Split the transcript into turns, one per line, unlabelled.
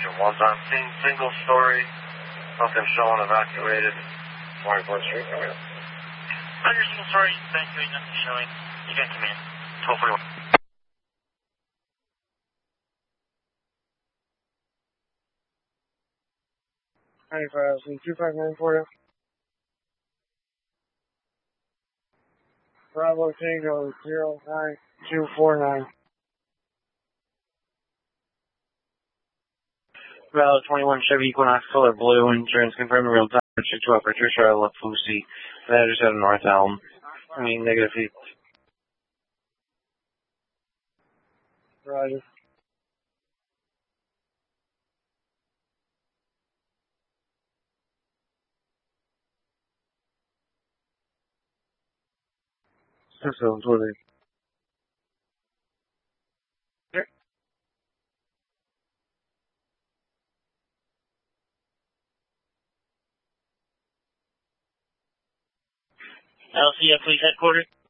one-time scene, single story, something showing evacuated, 24th Street area.
On your single story, evacuated, nothing showing. You can come in. 1241.
25, 2594. Bravo Tango 09249. Bravo 21 Chevy Equinox color blue, insurance confirmed real time. Check 12 Patricia LaFusi. That is out of North Elm. Negative feet. Roger. System 20.
LCF Police Headquarters.